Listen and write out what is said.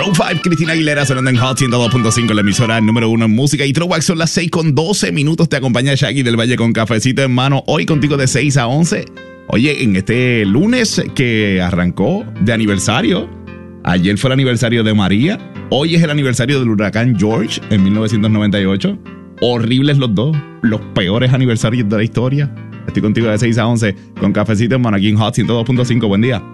Maroon 5, Cristina Aguilera sonando en Hot 102.5, la emisora número 1 en música y throwback. Son las 6:12. Te acompaña Shaggy del Valle con cafecito en mano. Hoy contigo de 6 a 11. Oye, en este lunes que arrancó de aniversario. Ayer fue el aniversario de María. Hoy es el aniversario del huracán George en 1998. Horribles los dos. Los peores aniversarios de la historia. Estoy contigo de 6 a 11 con cafecito en mano aquí en Hot 102.5. Buen día.